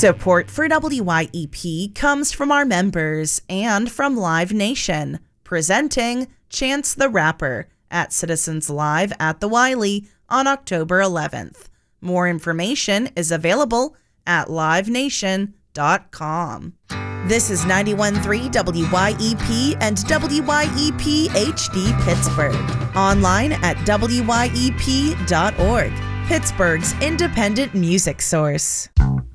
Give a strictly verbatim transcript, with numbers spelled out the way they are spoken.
Support for W Y E P comes from our members and from Live Nation, presenting Chance the Rapper at Citizens Live at the Wiley on October eleventh. More information is available at live nation dot com. This is ninety-one point three W Y E P and W Y E P H D Pittsburgh. Online at W Y E P dot org, Pittsburgh's independent music source.